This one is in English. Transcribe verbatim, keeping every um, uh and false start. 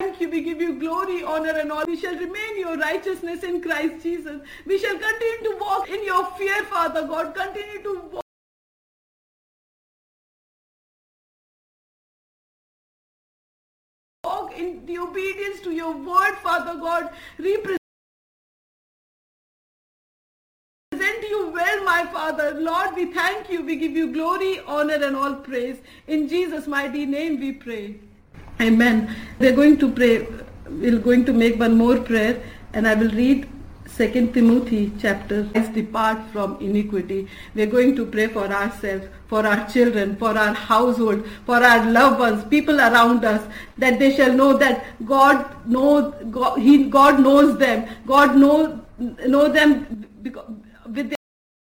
thank you. We give you glory, honor and all. We shall remain your righteousness in Christ Jesus. We shall continue to walk in your fear, Father God. Continue to walk walk in the obedience to your word, Father God. Represent you well, my Father. Lord, we thank you. We give you glory, honor and all praise. In Jesus' mighty name we pray. Amen. We're going to pray. We're going to make one more prayer, and I will read Second Timothy chapter. Depart from iniquity. We're going to pray for ourselves, for our children, for our household, for our loved ones, people around us, that they shall know that God knows. God, he, God knows them. God knows know them because, with their